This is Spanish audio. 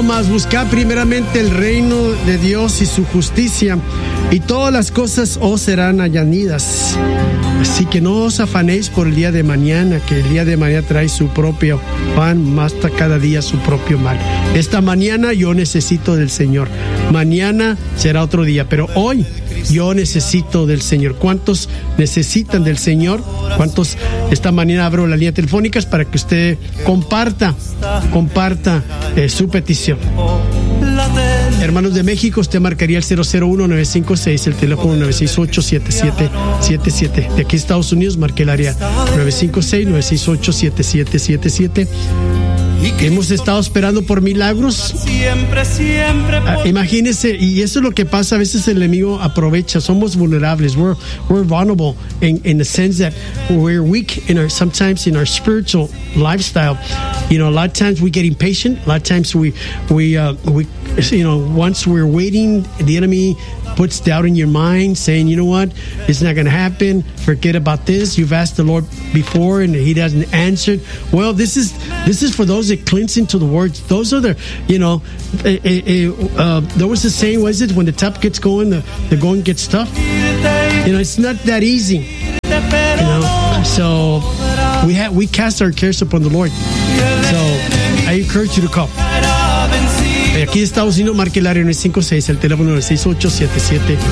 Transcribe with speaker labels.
Speaker 1: mas buscad primeramente el reino de Dios y su justicia, y todas las cosas os serán añadidas. Así que no os afanéis por el día de mañana, que el día de mañana trae su propio pan, basta cada día su propio mal. Esta mañana yo necesito del Señor. Mañana será otro día, pero hoy yo necesito del Señor. ¿Cuántos necesitan del Señor? ¿Cuántos? Esta mañana abro las líneas telefónicas para que usted comparta su petición. Hermanos de México, usted marcaría el 001-956, el teléfono 968-7777. De aquí Estados Unidos, marque el área 956-968-7777. Hemos estado esperando por milagros. Imagínense, y eso es lo que pasa. A veces el enemigo aprovecha. Somos vulnerables. We're vulnerable in the sense that we're weak sometimes in our spiritual lifestyle. You know, a lot of times we get impatient. A lot of times we once we're waiting, the enemy puts doubt in your mind, saying, you know what, it's not going to happen. Forget about this. You've asked the Lord before, and He doesn't answer. Well, this is for those that clinch into the words. Those are the, there was a saying, was it, when the top gets going, the going gets tough. It's not that easy. So we cast our cares upon the Lord. So I encourage you to call. Aquí en Estados Unidos, marque el área 956, el teléfono 968-77